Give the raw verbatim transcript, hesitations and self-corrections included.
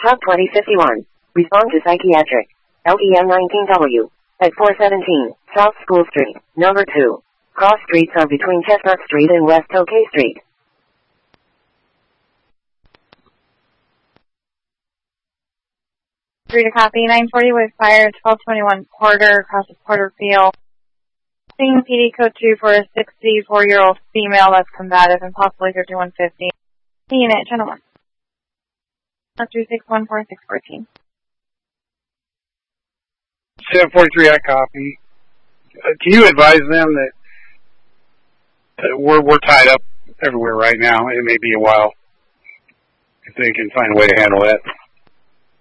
Hub twenty fifty-one. Respond to psychiatric. L E M nineteen W. At four seventeen, South School Street, number two. Cross streets are between Chestnut Street and West Oakey Street. Three to copy. nine forty with fire, twelve twenty-one Porter, across the Porter Field. Seeing P D code two for a sixty-four-year-old female that's combative and possibly fifty-one fifty. Unit, gentlemen. three six one four six one four. seven forty-three, I copy. Uh, can you advise them that uh, we're we're tied up everywhere right now? It may be a while if they can find a way to handle that.